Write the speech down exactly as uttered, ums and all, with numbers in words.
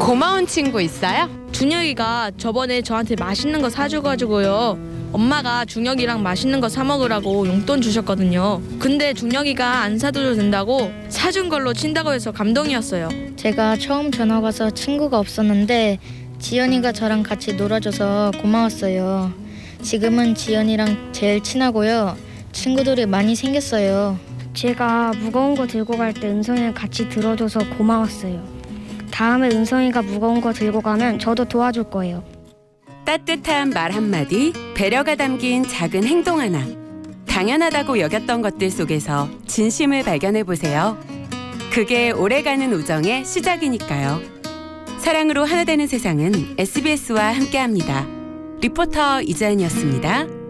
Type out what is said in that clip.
고마운 친구 있어요? 준혁이가 저번에 저한테 맛있는 거 사줘가지고요. 엄마가 준혁이랑 맛있는 거 사 먹으라고 용돈 주셨거든요. 근데 준혁이가 안 사줘도 된다고 사준 걸로 친다고 해서 감동이었어요. 제가 처음 전학 와서 친구가 없었는데 지연이가 저랑 같이 놀아줘서 고마웠어요. 지금은 지연이랑 제일 친하고요. 친구들이 많이 생겼어요. 제가 무거운 거 들고 갈 때 은성이랑 같이 들어줘서 고마웠어요. 다음에 은성이가 무거운 거 들고 가면 저도 도와줄 거예요. 따뜻한 말 한마디, 배려가 담긴 작은 행동 하나. 당연하다고 여겼던 것들 속에서 진심을 발견해 보세요. 그게 오래가는 우정의 시작이니까요. 사랑으로 하나 되는 세상은 에스비에스와 함께합니다. 리포터 이자연이었습니다.